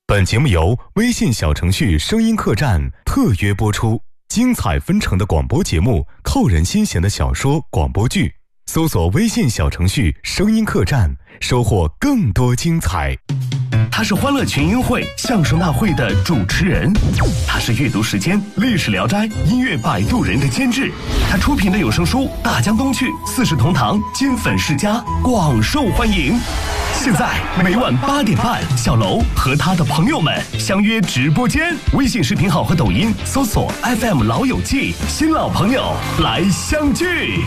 本节目由微信小程序声音客栈特约播出，精彩纷呈的广播节目，扣人心弦的小说广播剧，搜索微信小程序声音客栈，收获更多精彩。 他是欢乐群英会相声大会的主持人，他是阅读时间历史聊斋音乐摆渡人的监制，他出品的有声书大江东去四世同堂金粉世家广受欢迎。现在每晚8点半，小楼和他的朋友们相约直播间，微信视频号和抖音搜索 FM 老友记，新老朋友来相聚。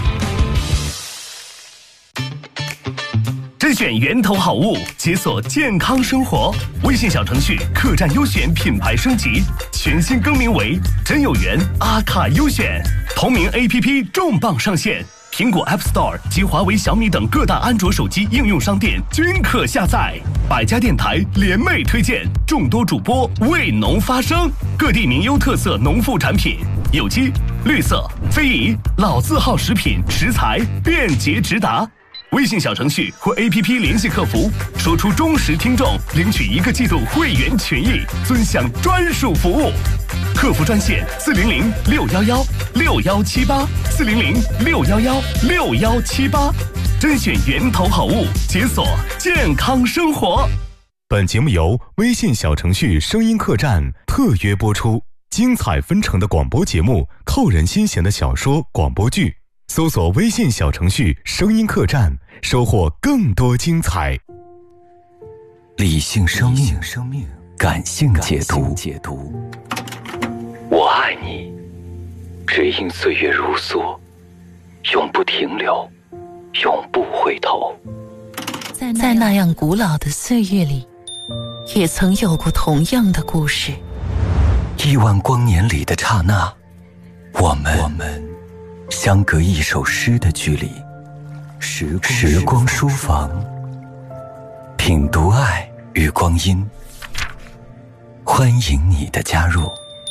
甄选源头好物，解锁健康生活。微信小程序客栈优选品牌升级，全新更名为真有缘阿卡优选。同名 APP 重磅上线，苹果 App Store 及华为、小米等各大安卓手机应用商店均可下载。百家电台联袂推荐，众多主播为农发声，各地名优特色农副产品，有机、绿色、非遗、老字号食品食材便捷直达。微信小程序或 APP 联系客服，说出忠实听众领取1个季度会员权益，尊享专属服务。客服专线400-611-6118，400-611-6118，甄选源头好物，解锁健康生活。 本节目由微信小程序声音客栈特约播出，精彩纷呈的广播节目，扣人心弦的小说广播剧，搜索微信小程序声音客栈，收获更多精彩。 理性生命，感性解读。我爱你，只因岁月如梭，永不停留，永不回头。 在那样古老的岁月里，也曾有过同样的故事。 亿万光年里的刹那，我们相隔一首诗的距离。时光书房，品读爱与光阴，欢迎你的加入。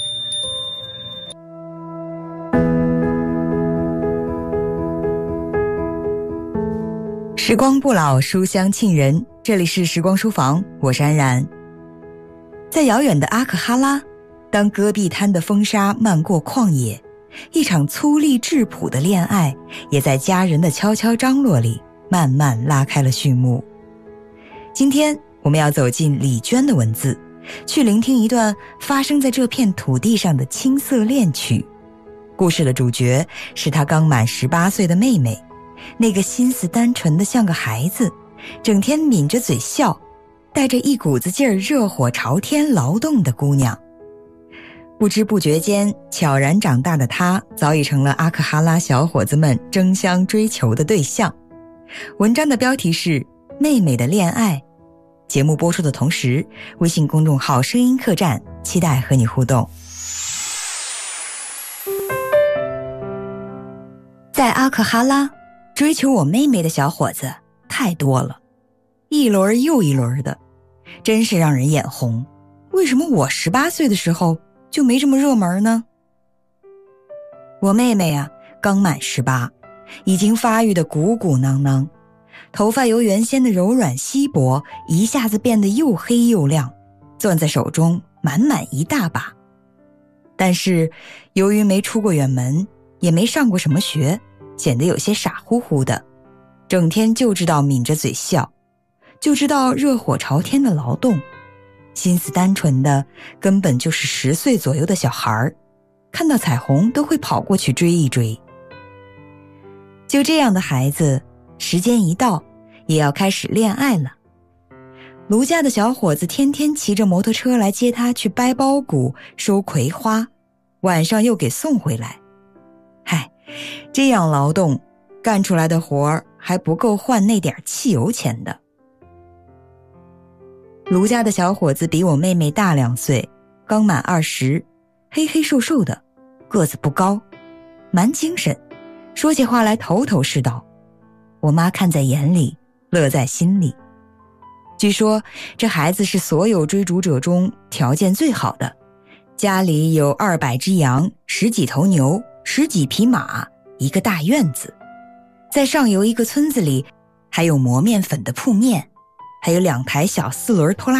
时光不老，书香沁人，这里是时光书房，我是安然。在遥远的阿克哈拉，当戈壁滩的风沙漫过旷野，一场粗粝质朴的恋爱也在家人的悄悄张罗里慢慢拉开了序幕。今天我们要走进李娟的文字，去聆听一段发生在这片土地上的青涩恋曲。故事的主角是她刚满18岁的妹妹，那个心思单纯的像个孩子，整天抿着嘴笑，带着一股子劲儿热火朝天劳动的姑娘。不知不觉间，悄然长大的她早已成了阿克哈拉小伙子们争相追求的对象。文章的标题是《妹妹的恋爱》。节目播出的同时，微信公众号声音客栈期待和你互动。在阿克哈拉，追求我妹妹的小伙子太多了，一轮又一轮的，真是让人眼红。为什么我18岁的时候就没这么热门呢？我妹妹啊，刚满18，已经发育得鼓鼓囊囊，头发由原先的柔软稀薄一下子变得又黑又亮，攥在手中满满一大把。但是由于没出过远门，也没上过什么学，显得有些傻乎乎的，整天就知道抿着嘴笑，就知道热火朝天的劳动，心思单纯的根本就是10岁左右的小孩，看到彩虹都会跑过去追一追。就这样的孩子，时间一到也要开始恋爱了。卢家的小伙子天天骑着摩托车来接他去掰苞谷、收葵花，晚上又给送回来。嗨，这样劳动干出来的活儿还不够换那点汽油钱的。卢家的小伙子比我妹妹大2岁，刚满20，黑黑瘦瘦的，个子不高，蛮精神，说起话来头头是道。我妈看在眼里，乐在心里。据说这孩子是所有追逐者中条件最好的，家里有200只羊、10几头牛、10几匹马，一个大院子。在上游一个村子里，还有磨面粉的铺面，还有2台小4轮拖拉